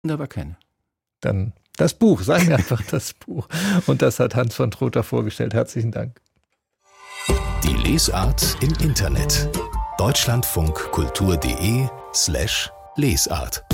Aber keine. Dann das Buch, sagen wir einfach das Buch. Und das hat Hans von Trotha vorgestellt. Herzlichen Dank. Die Lesart im Internet. deutschlandfunkkultur.de/Lesart